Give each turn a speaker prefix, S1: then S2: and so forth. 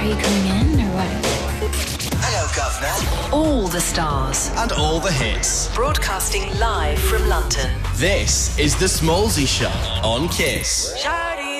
S1: Are you coming in or what?
S2: Hello, Governor.
S3: All the stars.
S2: And all the hits.
S3: Broadcasting live from London.
S2: This is The Smallsy Show on Kiss.
S3: Shine